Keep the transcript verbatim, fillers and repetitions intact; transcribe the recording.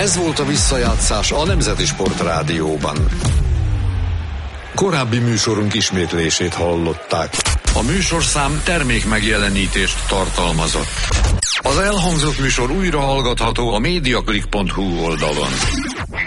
Ez volt a visszajátszás a Nemzeti Sportrádióban. Korábbi műsorunk ismétlését hallották. A műsorszám termék megjelenítést tartalmazott. Az elhangzott műsor újra hallgatható a mediaclick pont hu oldalon.